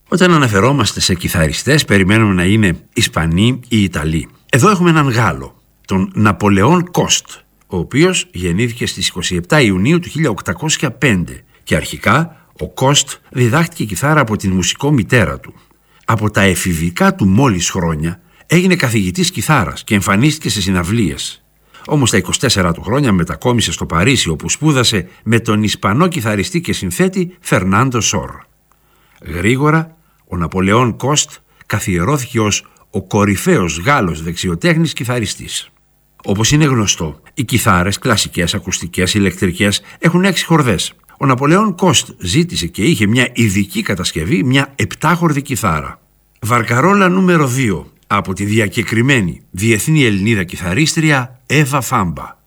Όταν αναφερόμαστε σε κιθαριστές, περιμένουμε να είναι Ισπανοί ή Ιταλοί. Εδώ έχουμε έναν Γάλλο, τον Ναπολεόν Κόστ, ο οποίος γεννήθηκε στις 27 Ιουνίου του 1805 και αρχικά ο Κόστ διδάχτηκε κιθάρα από την μουσικό μητέρα του. Από τα εφηβικά του μόλις χρόνια έγινε καθηγητής κιθάρας και εμφανίστηκε σε συναυλίες. Όμως τα 24 του χρόνια μετακόμισε στο Παρίσι, όπου σπούδασε με τον Ισπανό κιθαριστή και συνθέτη Φερνάντο Σόρ. Γρήγορα ο Ναπολεόν Κόστ καθιερώθηκε ως ο κορυφαίος Γάλλος δεξιοτέχνης κιθαριστής. Όπως είναι γνωστό, οι κιθάρες κλασικές, ακουστικές, ηλεκτρικές έχουν 6 χορδές. Ο Ναπολεόν Κόστ ζήτησε και είχε μια ειδική κατασκευή, μια 7χορδη κιθάρα. Βαρκαρόλα νούμερο 2 από τη διακεκριμένη διεθνή Ελληνίδα κιθαρίστρια Εύα Φάμπα.